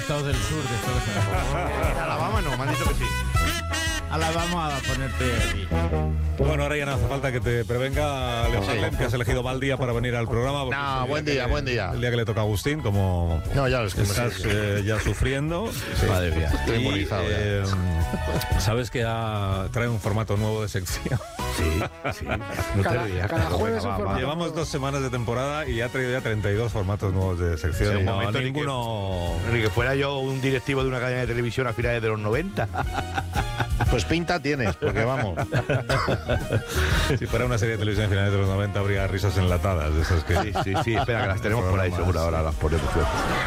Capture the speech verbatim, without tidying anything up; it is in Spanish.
estados del sur de Estados Unidos. En Alabama no, me han dicho que sí. Alabama a ponerte allí. Bueno, ahora ya no hace falta que te prevenga, Leo Harlem, que has elegido mal día para venir al programa. porque No, es el buen día, que- buen día. El día que le toca a Agustín, como No, ya lo es que estás eh, ya sufriendo. Sí. Madre mía, estoy Y, inmunizado ya. eh, sabes que ha- trae un formato nuevo de sección. Sí, sí. No Cada- te rías. cada Carlos, jueves venga, un va, va. Llevamos dos semanas de temporada y ha traído ya treinta y dos formatos nuevos de sección. Sí, y un no, momento ni que- ninguno... Ni que fuera yo un directivo de una cadena de televisión a finales de los noventa. Pues pinta tienes, porque vamos. Si fuera una serie de televisión a finales de los noventa habría risas enlatadas. De esas que... Sí, sí, sí. Espera, que las tenemos por ahí, seguro. Ahora las ponemos.